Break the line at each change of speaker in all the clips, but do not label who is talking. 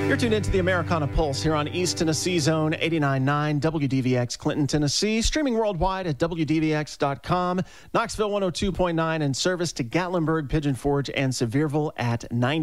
You're tuned into the Americana Pulse here on East Tennessee Zone 89.9 WDVX Clinton, Tennessee. Streaming worldwide at WDVX.com. Knoxville 102.9 and service to Gatlinburg, Pigeon Forge, and Sevierville at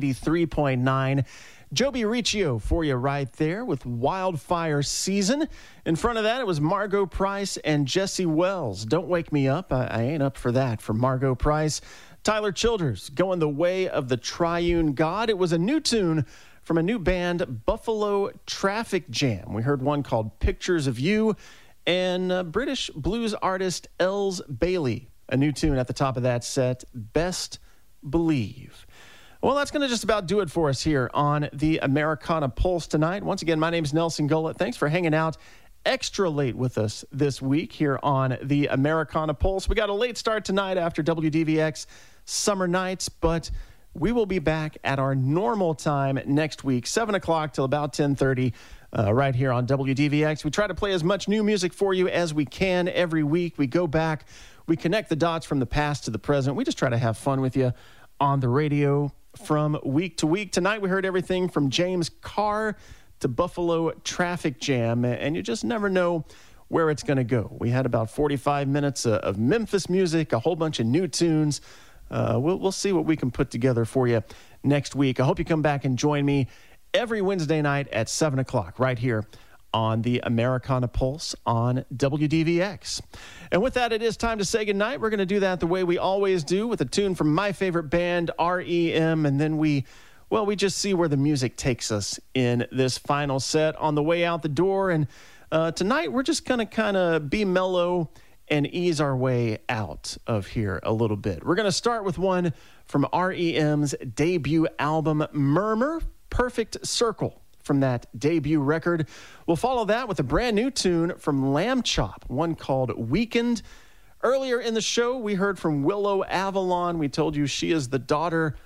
93.9. Joby Riccio for you right there with Wildfire Season. In front of that, it was Margo Price and Jesse Wells. Don't Wake Me Up. I ain't up for that for Margo Price. Tyler Childers, Going the Way of the Triune God. It was a new tune from a new band, Buffalo Traffic Jam. We heard one called Pictures of You, and British blues artist Els Bailey. A new tune at the top of that set, Best Believe. Well, that's going to just about do it for us here on the Americana Pulse tonight. Once again, my name is Nelson Gullett. Thanks for hanging out extra late with us this week here on the Americana Pulse. We got a late start tonight after WDVX Summer Nights, but we will be back at our normal time next week, 7 o'clock till about 10:30, right here on WDVX. We try to play as much new music for you as we can every week. We go back, we connect the dots from the past to the present. We just try to have fun with you on the radio from week to week. Tonight we heard everything from James Carr to Buffalo Traffic Jam, and you just never know where it's going to go. We had about 45 minutes of Memphis music, a whole bunch of new tunes. We'll see what we can put together for you next week. I hope you come back and join me every Wednesday night at 7 o'clock right here on the Americana Pulse on WDVX. And with that, it is time to say goodnight. We're going to do that the way we always do with a tune from my favorite band, REM, and then we just see where the music takes us in this final set on the way out the door. And tonight, we're just going to kind of be mellow and ease our way out of here a little bit. We're going to start with one from REM's debut album, Murmur, Perfect Circle, from that debut record. We'll follow that with a brand new tune from Lamb Chop, one called Weekend. Earlier in the show, we heard from Willow Avalon. We told you she is the daughter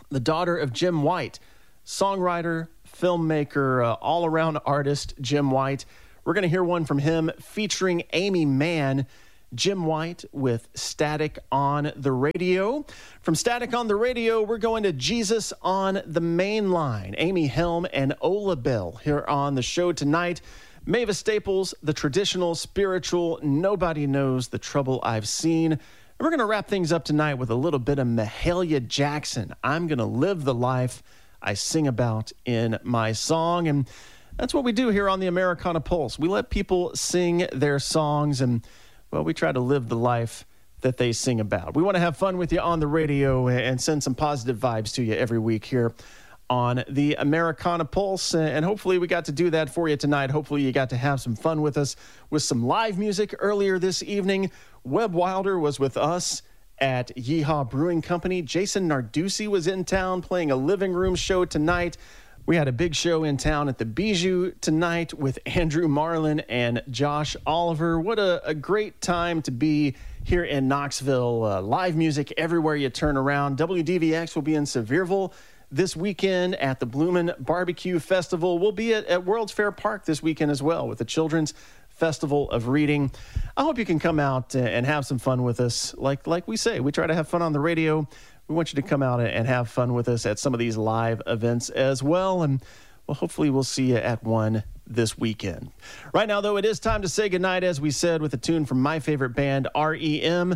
of Jim White, songwriter, filmmaker, all-around artist, Jim White. We're going to hear one from him featuring Amy Mann, Jim White with Static on the Radio. From Static on the Radio, we're going to Jesus on the Main Line. Amy Helm and Ola Bell here on the show tonight. Mavis Staples, the traditional, spiritual, Nobody Knows the Trouble I've Seen. And we're going to wrap things up tonight with a little bit of Mahalia Jackson. I'm going to live the life I sing about in my song. And that's what we do here on the Americana Pulse. We let people sing their songs, and well, we try to live the life that they sing about. We want to have fun with you on the radio and send some positive vibes to you every week here on the Americana Pulse. And hopefully we got to do that for you tonight. Hopefully you got to have some fun with us with some live music earlier this evening. Webb Wilder was with us at Yeehaw Brewing Company. Jason Narducci was in town playing a living room show tonight. We had a big show in town at the Bijou tonight with Andrew Marlin and Josh Oliver. What a great time to be here in Knoxville. Live music everywhere you turn around. WDVX will be in Sevierville this weekend at the Bloomin' Barbecue Festival. We'll be at World's Fair Park this weekend as well with the Children's Festival of Reading. I hope you can come out and have some fun with us. Like we say, we try to have fun on the radio. We want you to come out and have fun with us at some of these live events as well. And well, hopefully we'll see you at one this weekend. Right now, though, it is time to say goodnight, as we said, with a tune from my favorite band, REM.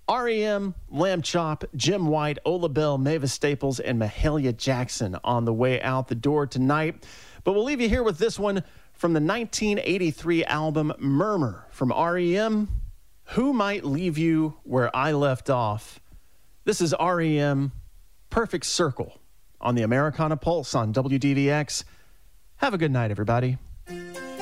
REM, Lamb Chop, Jim White, Ola Bell, Mavis Staples, and Mahalia Jackson on the way out the door tonight. But we'll leave you here with this one from the 1983 album Murmur from REM. Who Might Leave You Where I Left Off? This is REM, Perfect Circle, on the Americana Pulse on WDVX. Have a good night, everybody.